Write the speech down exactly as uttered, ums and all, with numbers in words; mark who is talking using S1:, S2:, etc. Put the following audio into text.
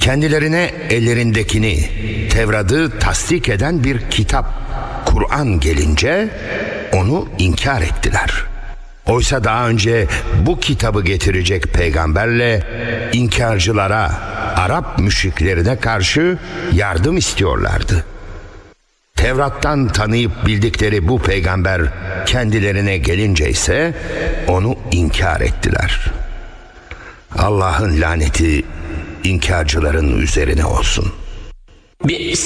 S1: Kendilerine ellerindekini, Tevrat'ı tasdik eden bir kitap, Kur'an gelince onu inkar ettiler. Oysa daha önce bu kitabı getirecek peygamberle inkarcılara, Arap müşriklerine karşı yardım istiyorlardı. Tevrat'tan tanıyıp bildikleri bu peygamber kendilerine gelince ise onu inkar ettiler. Allah'ın laneti inkarcıların üzerine olsun.
S2: بئس